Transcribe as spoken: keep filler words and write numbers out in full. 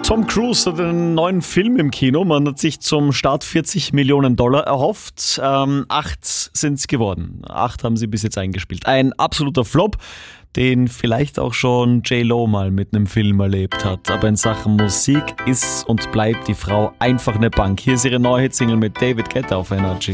Tom Cruise hat einen neuen Film im Kino. Man hat sich zum Start vierzig Millionen Dollar erhofft. Ähm, acht sind es geworden. Acht haben sie bis jetzt eingespielt. Ein absoluter Flop, den vielleicht auch schon J-Lo mal mit einem Film erlebt hat. Aber in Sachen Musik ist und bleibt die Frau einfach eine Bank. Hier ist ihre neue Hit-Single mit David Guetta auf Energy.